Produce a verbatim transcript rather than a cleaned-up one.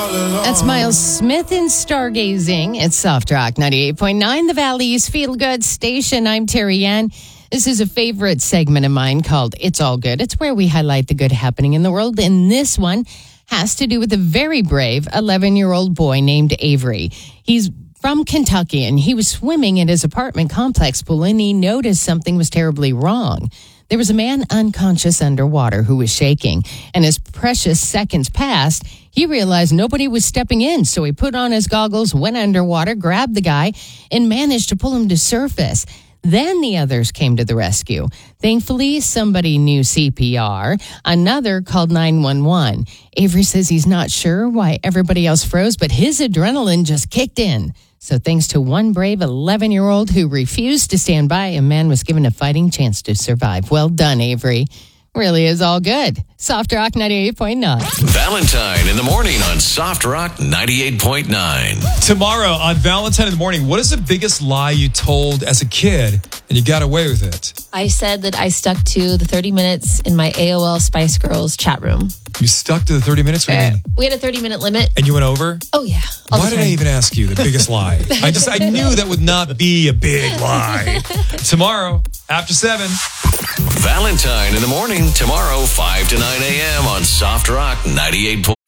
That's Miles Smith in Stargazing. It's Soft Rock ninety-eight point nine, the Valley's Feel Good station. I'm Terry Ann. This is a favorite segment of mine called It's All Good. It's where we highlight the good happening in the world. And this one has to do with a very brave eleven-year-old boy named Avery. He's from Kentucky, and he was swimming at his apartment complex pool, and he noticed something was terribly wrong. There was a man unconscious underwater who was shaking, and as precious seconds passed, he realized nobody was stepping in, so he put on his goggles, went underwater, grabbed the guy, and managed to pull him to surface. Then the others came to the rescue. Thankfully, somebody knew C P R. Another called nine one one. Avery says he's not sure why everybody else froze, but his adrenaline just kicked in. So thanks to one brave eleven-year-old who refused to stand by, a man was given a fighting chance to survive. Well done, Avery. Really is all good. Soft Rock ninety-eight point nine. Valentine in the morning on Soft Rock ninety-eight point nine. Tomorrow on Valentine in the morning, what is the biggest lie you told as a kid and you got away with it? I said that I stuck to the thirty minutes in my A O L Spice Girls chat room. You stuck to the thirty minutes? What do you mean? We had a thirty minute limit. And you went over? Oh, yeah. all the Why did I time. even ask you the biggest lie? I just, I knew that would not be a big lie. Tomorrow, after seven. Valentine in the morning tomorrow, five to nine a.m. on Soft Rock ninety-eight point nine.